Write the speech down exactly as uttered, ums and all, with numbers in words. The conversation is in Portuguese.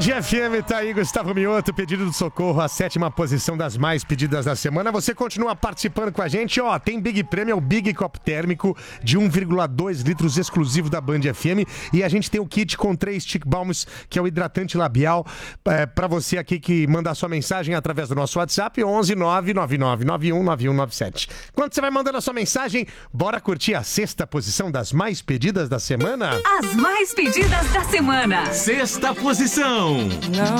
F M, tá aí, Gustavo Mioto, pedido do socorro, a sétima posição das mais pedidas da semana. Você continua participando com a gente, ó, tem Big Prêmio, é o Big Copo Térmico de um vírgula dois litros exclusivo da Band F M, e a gente tem o kit com três Stick Balms, que é o hidratante labial, é, pra você aqui que mandar sua mensagem através do nosso WhatsApp, onze nove nove nove nove um nove um nove sete. Quando você vai mandando a sua mensagem, bora curtir a sexta posição das mais pedidas da semana? As mais pedidas da semana. Sexta posição. Não